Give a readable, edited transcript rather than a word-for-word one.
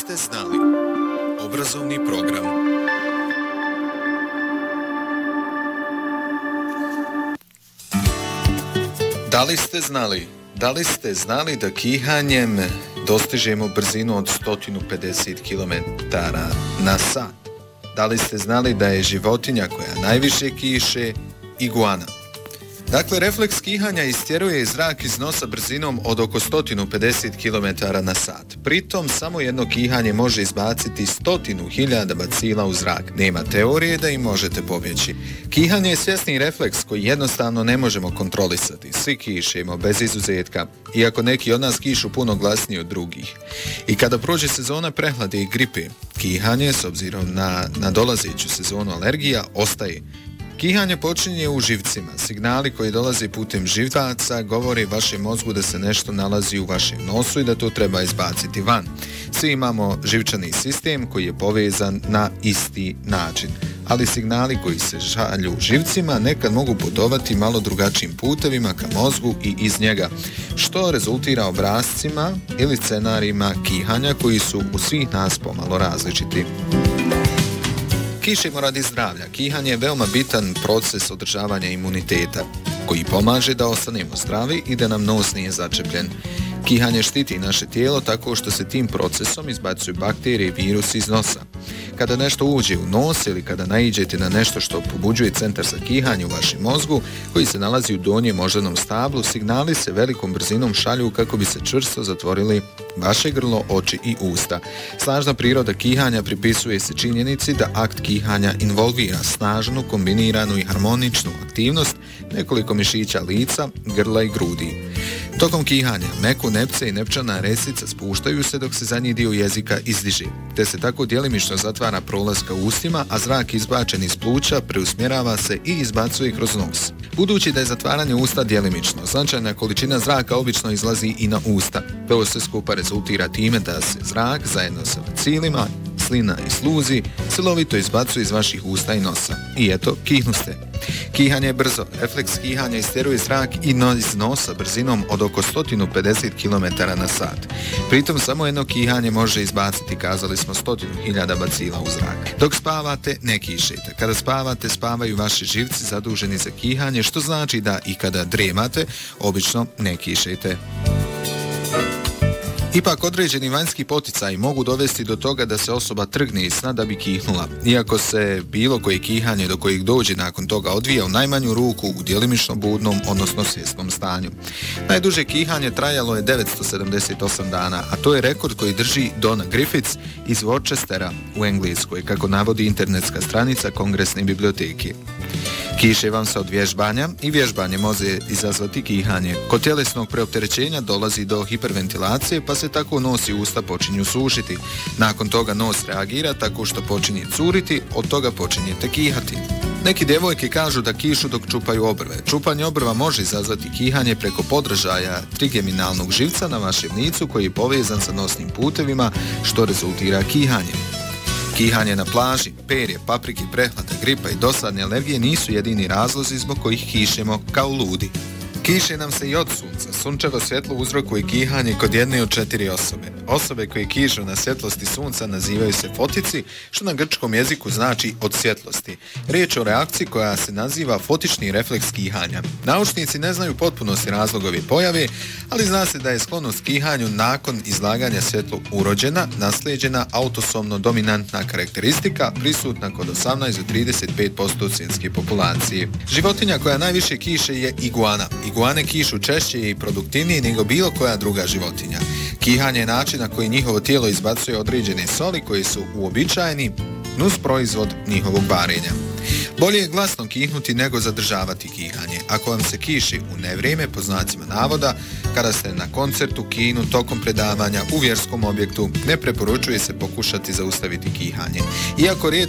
ste znali? Obrazovni program. Da li ste znali? Da li ste znali da kihanjem dostižemo brzinu od 150 km na sat? Da li ste znali da je životinja koja najviše kiše iguana? Dakle, refleks kihanja istjeruje zrak iz nosa brzinom od oko 150 km na sat. Pritom, samo jedno kihanje može izbaciti 100.000 bacila u zrak. Nema teorije da im možete pobjeći. Kihanje je svjesni refleks koji jednostavno ne možemo kontrolisati. Svi kišemo, bez izuzetka, iako neki od nas kišu puno glasnije od drugih. I kada prođe sezona prehlade i gripe, kihanje, s obzirom na dolazeću sezonu alergija, ostaje. Kihanje počinje u živcima. Signali koji dolaze putem živcaca govore vašem mozgu da se nešto nalazi u vašem nosu i da to treba izbaciti van. Svi imamo živčani sistem koji je povezan na isti način, ali signali koji se šalju živcima nekad mogu putovati malo drugačijim putevima ka mozgu i iz njega, što rezultira obrascima ili scenarijima kihanja koji su u svih nas pomalo različiti. Kišemo radi zdravlja. Kihanje je veoma bitan proces održavanja imuniteta, koji pomaže da ostanemo zdravi i da nam nos nije začepljen. Kihanje štiti naše tijelo tako što se tim procesom izbacuju bakterije i virusi iz nosa. Kada nešto uđe u nos ili kada naiđete na nešto što pobuđuje centar za kihanje u vašem mozgu, koji se nalazi u donjem moždanom stablu, signali se velikom brzinom šalju kako bi se čvrsto zatvorili vaše grlo, oči i usta. Snažna priroda kihanja pripisuje se činjenici da akt kihanja involvira snažnu, kombiniranu i harmoničnu aktivnost nekoliko mišića lica, grla i grudi. Tokom kihanja meku, nepce i nepčana resica spuštaju se dok se zadnji dio jezika izdiže, te se tako djelimično zatvara prolaz ka ustima, a zrak izbačen iz pluća preusmjerava se i izbacuje kroz nos. Budući da je zatvaranje usta djelimično, značajna količina zraka obično izlazi i na usta. To sve skupa rezultira time da se zrak zajedno sa bacilima, slina i sluzi silovito izbacuje iz vaših usta i nosa. I eto, kihnuste. Kihanje je brzo. Refleks kihanja istjeruje zrak iz nosa brzinom od oko 150 km na sat. Pritom samo jedno kihanje može izbaciti, kazali smo, 100.000 bacila u zrak. Dok spavate, ne kišete. Kada spavate, spavaju vaši živci zaduženi za kihanje, što znači da i kada dremate, obično ne kišete. Ipak određeni vanjski poticaji mogu dovesti do toga da se osoba trgne iz sna da bi kihnula, iako se bilo koje kihanje do kojeg dođe nakon toga odvija u najmanju ruku u djelimično budnom, odnosno svjesnom stanju. Najduže kihanje trajalo je 978 dana, a to je rekord koji drži Donna Griffiths iz Worcestera u Engleskoj, kako navodi internetska stranica Kongresne biblioteke. Kiše vam se od vježbanja i vježbanje može izazvati kihanje. Kod tjelesnog preopterećenja dolazi do hiperventilacije, pa se tako nos i usta počinju sušiti. Nakon toga nos reagira tako što počinje curiti, od toga počinjete kihati. Neki djevojke kažu da kišu dok čupaju obrve. Čupanje obrva može izazvati kihanje preko podražaja trigeminalnog živca na vašem licu koji je povezan sa nosnim putevima, što rezultira kihanjem. Kihanje na plaži, perje, paprike, prehlada, gripa i dosadne alergije nisu jedini razlozi zbog kojih kišemo kao ludi. Kiše nam se i od sunca. Sunčevo svjetlo uzrokuje kihanje kod jedne od 4 osobe. Osobe koje kišu na svjetlosti sunca nazivaju se fotici, što na grčkom jeziku znači od svjetlosti. Riječ o reakciji koja se naziva fotični refleks kihanja. Naučnici ne znaju potpunosti razlog ove pojave, ali zna se da je sklonost kihanju nakon izlaganja svjetlu urođena, naslijeđena, autosomno dominantna karakteristika, prisutna kod 18 do 35% svjetske populacije. Životinja koja najviše kiše je iguana. Iguane kišu češće i produktivnije nego bilo koja druga životinja. Kihanje je način na koji njihovo tijelo izbacuje određene soli koji su uobičajeni nus proizvod njihovog varenja. Bolje je glasno kihnuti nego zadržavati kihanje. Ako vam se kiši u nevrijeme, po znacima navoda, kada ste na koncertu, kinu, tokom predavanja, u vjerskom objektu, ne preporučuje se pokušati zaustaviti kihanje. Iako rijetko